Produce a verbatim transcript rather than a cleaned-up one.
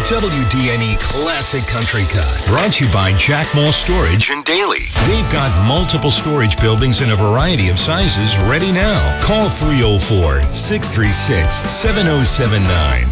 W D N E Classic Country Cut. Brought to you by Jack Mall Storage and Daily. They've got multiple storage buildings in a variety of sizes ready now. Call three oh four, six three six, seven oh seven nine.